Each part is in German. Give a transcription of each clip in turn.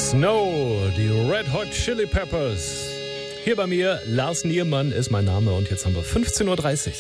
Snow, die Red Hot Chili Peppers. Hier bei mir, Lars Niermann ist mein Name und jetzt haben wir 15.30 Uhr.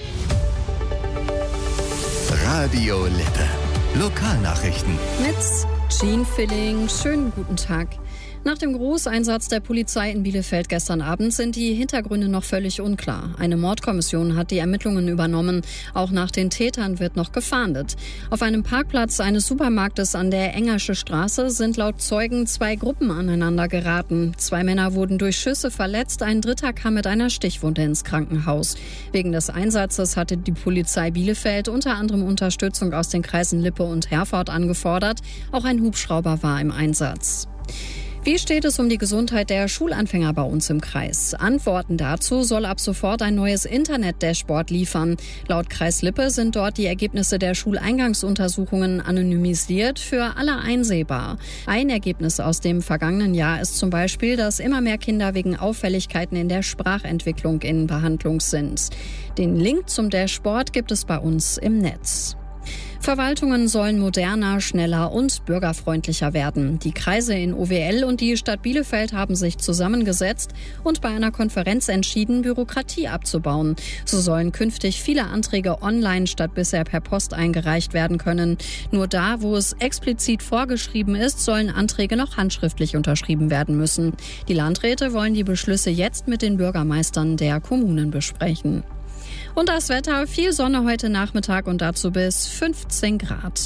Radio Lippe. Lokalnachrichten. Mit Jean Filling. Schönen guten Tag. Nach dem Großeinsatz der Polizei in Bielefeld gestern Abend sind die Hintergründe noch völlig unklar. Eine Mordkommission hat die Ermittlungen übernommen. Auch nach den Tätern wird noch gefahndet. Auf einem Parkplatz eines Supermarktes an der Engersche Straße sind laut Zeugen 2 Gruppen aneinander geraten. 2 Männer wurden durch Schüsse verletzt, ein dritter kam mit einer Stichwunde ins Krankenhaus. Wegen des Einsatzes hatte die Polizei Bielefeld unter anderem Unterstützung aus den Kreisen Lippe und Herford angefordert. Auch ein Hubschrauber war im Einsatz. Wie steht es um die Gesundheit der Schulanfänger bei uns im Kreis? Antworten dazu soll ab sofort ein neues Internet-Dashboard liefern. Laut Kreis Lippe sind dort die Ergebnisse der Schuleingangsuntersuchungen anonymisiert für alle einsehbar. Ein Ergebnis aus dem vergangenen Jahr ist zum Beispiel, dass immer mehr Kinder wegen Auffälligkeiten in der Sprachentwicklung in Behandlung sind. Den Link zum Dashboard gibt es bei uns im Netz. Verwaltungen sollen moderner, schneller und bürgerfreundlicher werden. Die Kreise in OWL und die Stadt Bielefeld haben sich zusammengesetzt und bei einer Konferenz entschieden, Bürokratie abzubauen. So sollen künftig viele Anträge online statt bisher per Post eingereicht werden können. Nur da, wo es explizit vorgeschrieben ist, sollen Anträge noch handschriftlich unterschrieben werden müssen. Die Landräte wollen die Beschlüsse jetzt mit den Bürgermeistern der Kommunen besprechen. Und das Wetter, viel Sonne heute Nachmittag und dazu bis 15 Grad.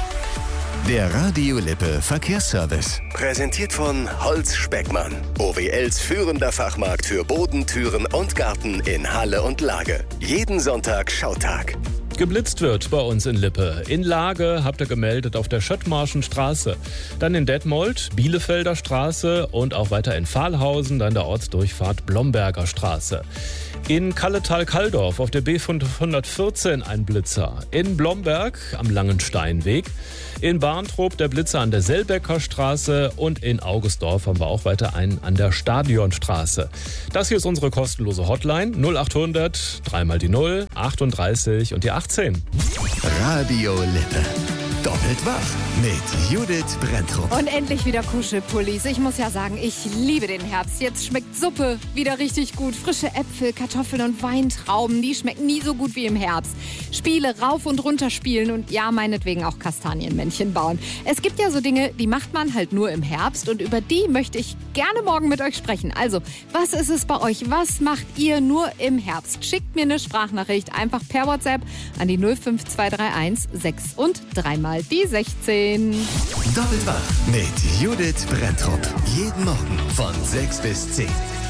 Der Radio Lippe Verkehrsservice. Präsentiert von Holz Speckmann. OWLs führender Fachmarkt für Boden, Türen und Garten in Halle und Lage. Jeden Sonntag Schautag. Geblitzt wird bei uns in Lippe. In Lage habt ihr gemeldet auf der Schöttmarschen Straße. Dann in Detmold, Bielefelder Straße und auch weiter in Pfahlhausen, dann der Ortsdurchfahrt Blomberger Straße. In Kalletal-Kalldorf auf der B514 ein Blitzer. In Blomberg am Langensteinweg. In Barntrup der Blitzer an der Selbecker Straße und in Augustdorf haben wir auch weiter einen an der Stadionstraße. Das hier ist unsere kostenlose Hotline 0800 3 mal die 0 38 und die 18. Radio Lippe. Doppelt wach mit Judith Brenntrup. Und endlich wieder Kuschelpullis. Ich muss ja sagen, ich liebe den Herbst. Jetzt schmeckt Suppe wieder richtig gut. Frische Äpfel, Kartoffeln und Weintrauben, die schmecken nie so gut wie im Herbst. Spiele rauf und runter spielen und ja, meinetwegen auch Kastanienmännchen bauen. Es gibt ja so Dinge, die macht man halt nur im Herbst und über die möchte ich gerne morgen mit euch sprechen. Also, was ist es bei euch? Was macht ihr nur im Herbst? Schickt mir eine Sprachnachricht einfach per WhatsApp an die 05231 6 und 3 mal die 16. Doppelt wach mit Judith Brenntrup. Jeden Morgen von 6 bis 10.